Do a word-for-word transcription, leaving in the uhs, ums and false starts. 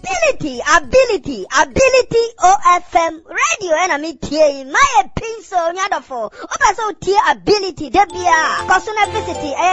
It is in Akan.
ability, ability, ability O F M radio and a meeting. My pencil, nyadafo. Opa so tea ability, debia. Cosuna visity,